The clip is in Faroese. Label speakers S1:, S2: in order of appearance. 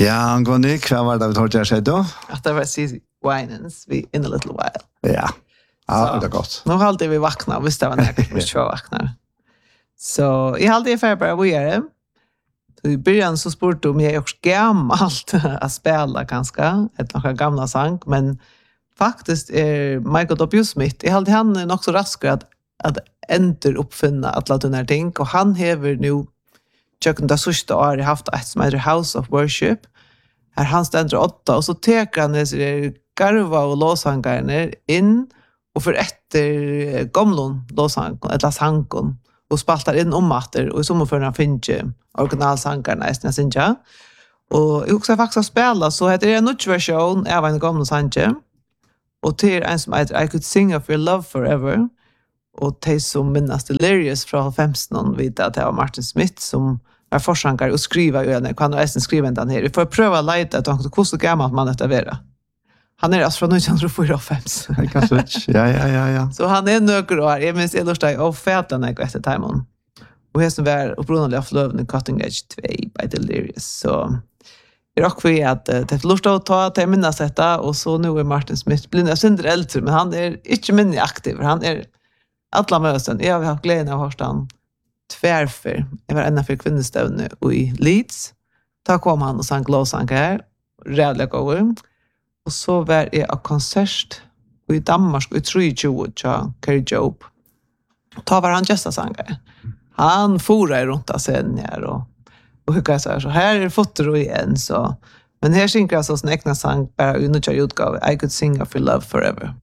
S1: Ja, Nick, vad var det vi tog jag säga då?
S2: Att det var Cici Winans in a little while.
S1: Ja. Ja, det är gott.
S2: Nu har alltid vi vakna, visst det var näkert vi två vaknar. Så jag hade för bara vi är det. I början så spurte om jag är också gammalt att spela ganska, ett några gamla sång, men faktiskt är Michael W. Smith, jag hade han nog så raskare att ändra uppfinna alla de här ting, och han hever nu tjöken det sista året haft ett som heter House of Worship. Här han ständer 8, och så teker han dessa garva och låsangarna in och för efter gamlon låsang, eller sangon, och spaltar in matter, och i sommarförna finns originalsangarna i Sinja. Och jag också faktiskt spela, så heter det en ny version av en gamla sange, och till en som heter I Could Sing of Your Love Forever, och det som minnas Delirious från 15 vid att det var Martin Smith som är forskare och skriver ju när kan resten skriva den här. Vi får pröva att leta att hur så gammalt man detta vara. Han är alltså från 1945.
S1: Ja.
S2: Så han är några år. Jag minns illustra och fäta när jag efter timon. Och det som var upprunaliga flövning Cutting Edge 2 by Delirious. Så jag rock för att det lustar att ta till minnas detta, och så nu är Martin Smith blir synder äldre, men han är inte minne aktiv. Han är alla möten. Jag har haft glädjen av Horstan tvärför. Jag var ena för kvinnestövne i Leeds. Då kom han och sang låsang här. Rädliga gånger. Och så var jag av konsert i Danmark i 23 till Kerry Job. Då var han gästasangare. Han forade runt av scenen här och hur kan jag säga så här är foto igen så. Men här synger jag så sin egna sang bara i nya utgåva I Could Sing of Your Love Forever.